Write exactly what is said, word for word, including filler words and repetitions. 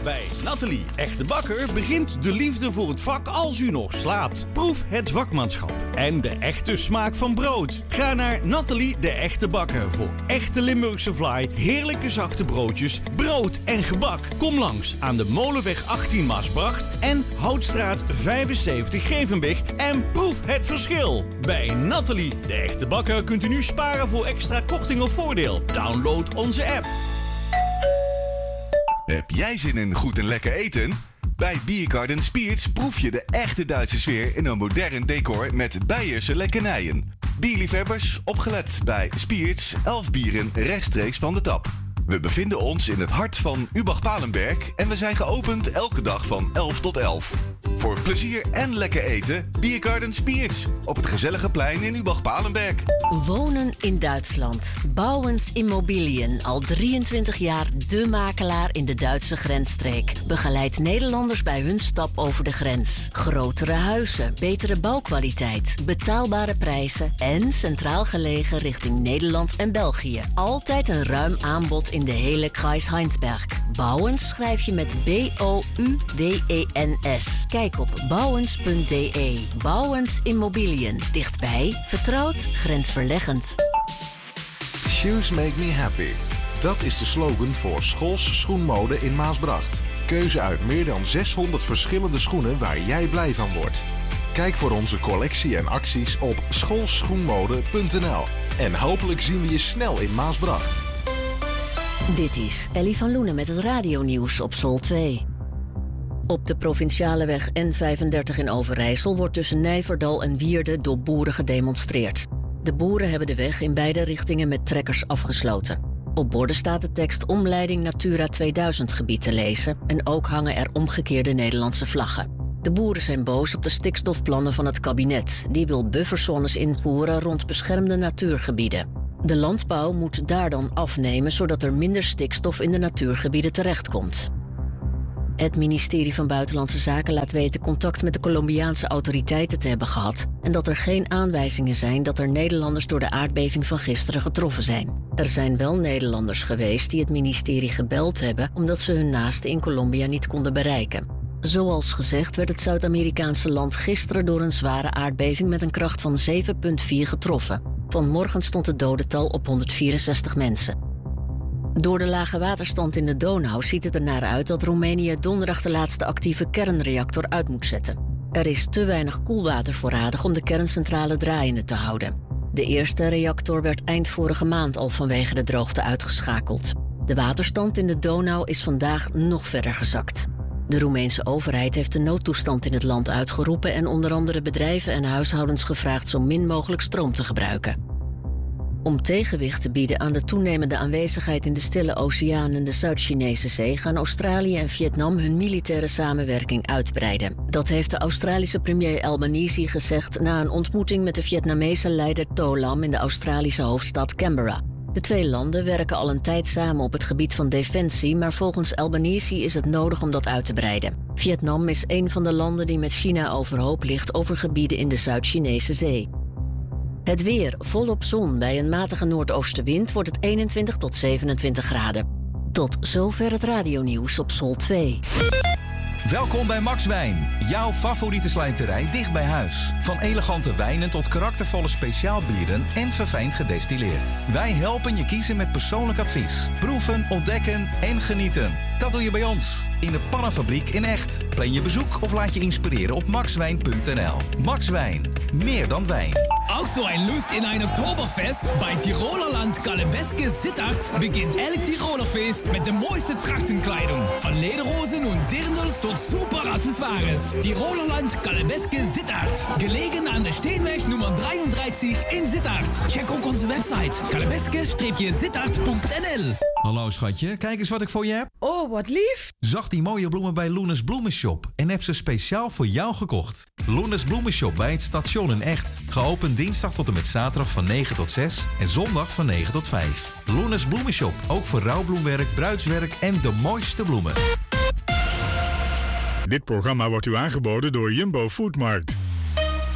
Bij Nathalie Echte Bakker begint de liefde voor het vak als u nog slaapt. Proef het vakmanschap en de echte smaak van brood. Ga naar Nathalie de Echte Bakker voor echte Limburgse vlaai, heerlijke zachte broodjes, brood en gebak. Kom langs aan de Molenweg achttien Maasbracht en Houtstraat vijfenzeventig Gevenbeek en proef het verschil. Bij Nathalie de Echte Bakker kunt u nu sparen voor extra korting of voordeel. Download onze app. Heb jij zin in goed en lekker eten? Bij Biergarten Spierts proef je de echte Duitse sfeer in een modern decor met Beierse lekkernijen. Bierliefhebbers, opgelet bij Spierts, elf bieren rechtstreeks van de tap. We bevinden ons in het hart van Übach-Palenberg en we zijn geopend elke dag van elf tot elf. Voor plezier en lekker eten, Biergarten Spierts op het gezellige plein in Übach-Palenberg. Wonen in Duitsland. Bouwens Immobilien, al drieëntwintig jaar de makelaar in de Duitse grensstreek. Begeleidt Nederlanders bij hun stap over de grens. Grotere huizen, betere bouwkwaliteit, betaalbare prijzen en centraal gelegen richting Nederland en België. Altijd een ruim aanbod in de hele Kreis Heinsberg. Bouwens schrijf je met B O U W E N S. Kijk op bouwens punt d e. Bouwens Immobilien. Dichtbij, vertrouwd, grensverleggend. Shoes make me happy. Dat is de slogan voor Schols Schoenmode in Maasbracht. Keuze uit meer dan zeshonderd verschillende schoenen waar jij blij van wordt. Kijk voor onze collectie en acties op scholsschoenmode punt n l. En hopelijk zien we je snel in Maasbracht. Dit is Ellie van Loenen met het radionieuws op Sol twee. Op de provinciale weg N vijfendertig in Overijssel wordt tussen Nijverdal en Wierde door boeren gedemonstreerd. De boeren hebben de weg in beide richtingen met trekkers afgesloten. Op borden staat de tekst Omleiding Natura tweeduizend gebied te lezen en ook hangen er omgekeerde Nederlandse vlaggen. De boeren zijn boos op de stikstofplannen van het kabinet. Die wil bufferzones invoeren rond beschermde natuurgebieden. De landbouw moet daar dan afnemen, zodat er minder stikstof in de natuurgebieden terechtkomt. Het ministerie van Buitenlandse Zaken laat weten contact met de Colombiaanse autoriteiten te hebben gehad en dat er geen aanwijzingen zijn dat er Nederlanders door de aardbeving van gisteren getroffen zijn. Er zijn wel Nederlanders geweest die het ministerie gebeld hebben omdat ze hun naasten in Colombia niet konden bereiken. Zoals gezegd werd het Zuid-Amerikaanse land gisteren door een zware aardbeving met een kracht van zeven komma vier getroffen. Vanmorgen stond het dodental op honderdvierenzestig mensen. Door de lage waterstand in de Donau ziet het er naar uit dat Roemenië donderdag de laatste actieve kernreactor uit moet zetten. Er is te weinig koelwater voorradig om de kerncentrale draaiende te houden. De eerste reactor werd eind vorige maand al vanwege de droogte uitgeschakeld. De waterstand in de Donau is vandaag nog verder gezakt. De Roemeense overheid heeft de noodtoestand in het land uitgeroepen en onder andere bedrijven en huishoudens gevraagd zo min mogelijk stroom te gebruiken. Om tegenwicht te bieden aan de toenemende aanwezigheid in de Stille Oceaan en de Zuid-Chinese Zee gaan Australië en Vietnam hun militaire samenwerking uitbreiden. Dat heeft de Australische premier Albanese gezegd na een ontmoeting met de Vietnamese leider To Lam in de Australische hoofdstad Canberra. De twee landen werken al een tijd samen op het gebied van defensie, maar volgens Albanese is het nodig om dat uit te breiden. Vietnam is een van de landen die met China overhoop ligt over gebieden in de Zuid-Chinese Zee. Het weer, volop zon. Bij een matige noordoostenwind wordt het eenentwintig tot zevenentwintig graden. Tot zover het radionieuws op Sol twee. Welkom bij Max Wijn, jouw favoriete slijterij dicht bij huis. Van elegante wijnen tot karaktervolle speciaalbieren en verfijnd gedestilleerd. Wij helpen je kiezen met persoonlijk advies. Proeven, ontdekken en genieten. Dat doe je bij ons, in de Pannenfabriek in Echt. Plan je bezoek of laat je inspireren op maxwijn punt n l. Max Wijn, meer dan wijn. Auch so ein Lust in ein Oktoberfest? Bei Tirolerland Galebeske Sittard beginnt elk Tirolerfest mit der mooiste Trachtenkleidung. Von Lederhosen und Dirndls tot super Accessoires. Tirolerland Galebeske Sittard. Gelegen an der Steenweg Nummer drieëndertig in Sittard. Check ook onze website galebeske sittard punt n l. Hallo schatje, kijk eens wat ik voor je heb. Oh, wat lief. Zag die mooie bloemen bij Loenes Bloemenshop en heb ze speciaal voor jou gekocht. Loenes Bloemenshop bij het station in Echt. Geopend dinsdag tot en met zaterdag van negen tot zes en zondag van negen tot vijf. Loenes Bloemenshop, ook voor rouwbloemwerk, bruidswerk en de mooiste bloemen. Dit programma wordt u aangeboden door Jumbo Foodmarkt.